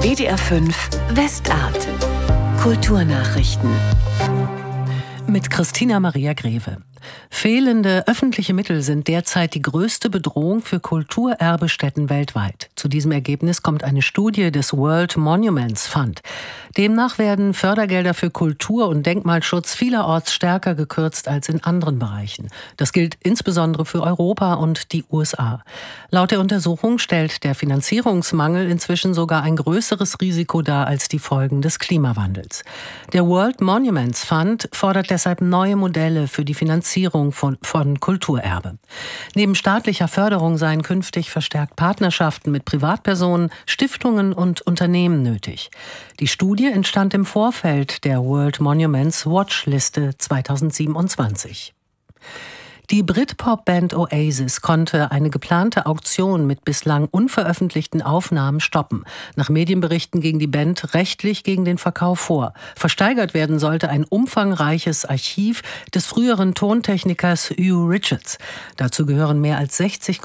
WDR 5 Westart. Kulturnachrichten. Mit Christina Maria Greve. Fehlende öffentliche Mittel sind derzeit die größte Bedrohung für Kulturerbestätten weltweit. Zu diesem Ergebnis kommt eine Studie des World Monuments Fund. Demnach werden Fördergelder für Kultur- und Denkmalschutz vielerorts stärker gekürzt als in anderen Bereichen. Das gilt insbesondere für Europa und die USA. Laut der Untersuchung stellt der Finanzierungsmangel inzwischen sogar ein größeres Risiko dar als die Folgen des Klimawandels. Der World Monuments Fund fordert deshalb neue Modelle für die Finanzierung von Kulturerbe. Neben staatlicher Förderung seien künftig verstärkt Partnerschaften mit Privatpersonen, Stiftungen und Unternehmen nötig. Die Studie entstand im Vorfeld der World Monuments Watchliste 2027. Die Britpop-Band Oasis konnte eine geplante Auktion mit bislang unveröffentlichten Aufnahmen stoppen. Nach Medienberichten ging die Band rechtlich gegen den Verkauf vor. Versteigert werden sollte ein umfangreiches Archiv des früheren Tontechnikers Hugh Richards. Dazu gehören mehr als 60